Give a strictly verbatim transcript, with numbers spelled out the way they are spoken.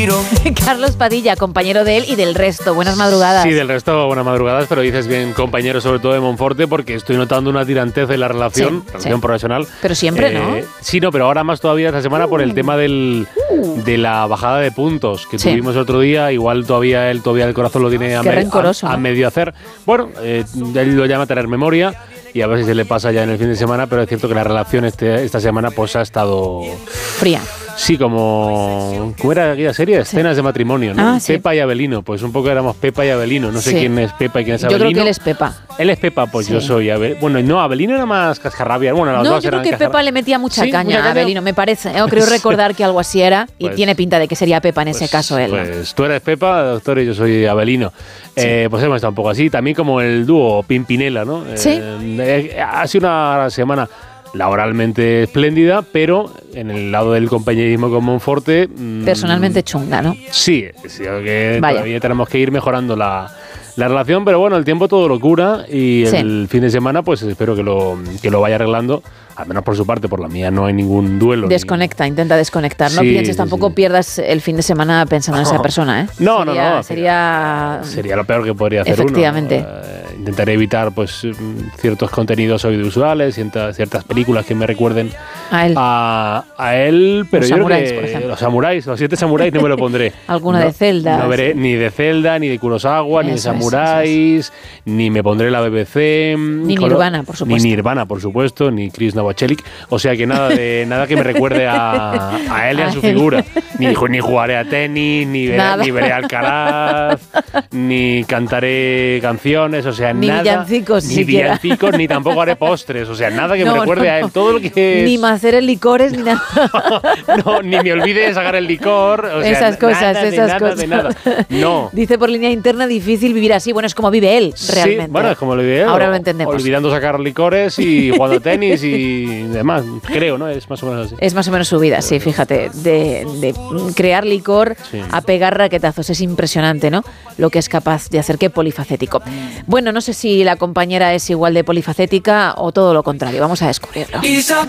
respiro. Carlos Padilla, compañero de él y del resto. Buenas madrugadas. Sí, del resto, buenas madrugadas, pero dices bien compañero sobre todo de Monforte, porque estoy notando una tirantez en la relación, sí, relación sí. profesional. Pero siempre, eh, ¿no? Sí, no, pero ahora más todavía esta semana uh, por el tema del, uh. de la bajada de puntos que Sí. tuvimos el otro día. Igual todavía él, todavía el corazón lo tiene a, Qué me, rencoroso, a, a ¿no? medio hacer. Bueno, eh, él lo llama tener memoria. Y a ver si se le pasa ya en el fin de semana, pero es cierto que la relación este, esta semana pues ha estado... Fría. Sí, como... ¿Cómo era aquella serie? Escenas sí. de matrimonio, ¿no? Ah, sí. Pepa y Abelino. Pues un poco éramos Pepa y Abelino. No sé sí. quién es Pepa y quién es Abelino. Yo creo que él es Pepa. Él es Pepa, pues sí. yo soy Abelino. Bueno, no, Abelino era más cascarrabia. Bueno, las no, dos yo eran creo que cascarrabia. Pepa le metía mucha ¿Sí? caña ¿Mucha a caña? Abelino, me parece. Yo creo recordar que algo así era y pues, tiene pinta de que sería Pepa en ese pues, caso él. ¿no? Pues tú eres Pepa, doctor, y yo soy Abelino. Sí. Eh, pues hemos estado un poco así. También como el dúo Pimpinela, ¿no? Sí. Eh, eh, ha sido una semana laboralmente espléndida, pero en el lado del compañerismo con Monforte... Mmm, personalmente chunga, ¿no? Sí, sí que Vaya. todavía tenemos que ir mejorando la, la relación, pero bueno, el tiempo todo lo cura y Sí. el fin de semana pues espero que lo, que lo vaya arreglando, al menos por su parte, por la mía no hay ningún duelo. Desconecta, ni... intenta desconectar, no sí, pienses, sí, tampoco sí. pierdas el fin de semana pensando en esa persona, ¿eh? No, sería, no, no. Sería... Sería lo peor que podría hacer Efectivamente. uno. Eh, intentaré evitar pues ciertos contenidos audiovisuales, ciertas, ciertas películas que me recuerden a él. A, a él, pero los yo samuráis, creo por que ejemplo. los samuráis, los siete samuráis no me lo pondré. Alguno no, de Zelda. No veré sí. ni de Zelda, ni de Kurosawa, Eso ni de es, samuráis, eso ni me pondré la B B C. Ni Nirvana, por supuesto. Ni Nirvana, por supuesto, ni Chris Novoselic. O sea que nada de nada que me recuerde a, a él y a, a su él. figura. Ni, ni jugaré a tenis, ni veré, ni veré Alcaraz, ni cantaré canciones, o sea, ni nada. Villancicos, ni siquiera. villancicos, ni tampoco haré postres, o sea, nada que no, me recuerde no, a él. Todo lo que es... Ni maceres licores, ni nada. No, ni me olvide de sacar el licor. O sea, esas cosas, nada, esas de nada, cosas. De nada. No. Dice por línea interna, difícil vivir así. Bueno, es como vive él, realmente. Sí, bueno, es como lo vive él. Ahora lo entendemos. Olvidando sacar licores y jugando tenis y demás. Creo, ¿no? Es más o menos así. Es más o menos su vida, sí, fíjate. De, de crear licor sí. a pegar raquetazos. Es impresionante, ¿no? Lo que es capaz de hacer. Qué polifacético. Bueno, no sé si la compañera es igual de polifacética o todo lo contrario. Vamos a descubrirlo.